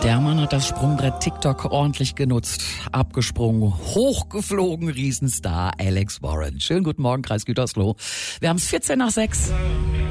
Der Mann hat das Sprungbrett TikTok ordentlich genutzt. Abgesprungen, hochgeflogen, Riesenstar Alex Warren. Schönen guten Morgen, Kreis Gütersloh. Wir haben es 14 nach 6.